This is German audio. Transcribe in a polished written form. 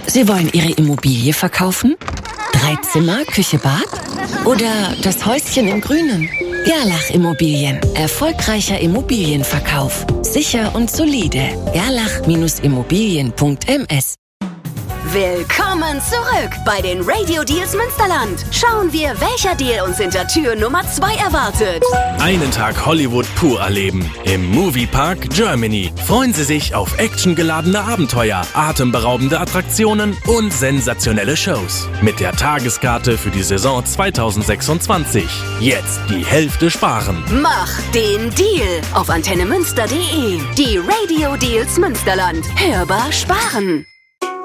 Sie wollen Ihre Immobilie verkaufen? 3 Zimmer, Küche, Bad? Oder das Häuschen im Grünen? Gerlach Immobilien. Erfolgreicher Immobilienverkauf. Sicher und solide. gerlach-immobilien.ms. Willkommen zurück bei den Radio Deals Münsterland. Schauen wir, welcher Deal uns hinter Tür Nummer 2 erwartet. Einen Tag Hollywood pur erleben. Im Moviepark Germany. Freuen Sie sich auf actiongeladene Abenteuer, atemberaubende Attraktionen und sensationelle Shows. Mit der Tageskarte für die Saison 2026. Jetzt die Hälfte sparen. Mach den Deal auf antennemünster.de. Die Radio Deals Münsterland. Hörbar sparen.